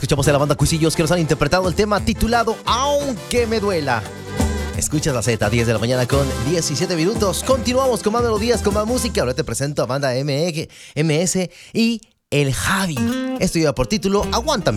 Escuchamos a la banda Cuisillos que nos han interpretado el tema titulado Aunque me duela. Escuchas la Z, 10 de la mañana con 17 minutos. Continuamos con más melodías, con más música. Ahora te presento a banda MS y el Javi. Esto lleva por título Aguántame.